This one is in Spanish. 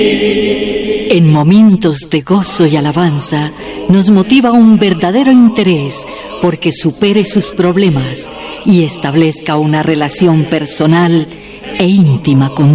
En momentos de gozo y alabanza, nos motiva un verdadero interés porque supere sus problemas y establezca una relación personal e íntima con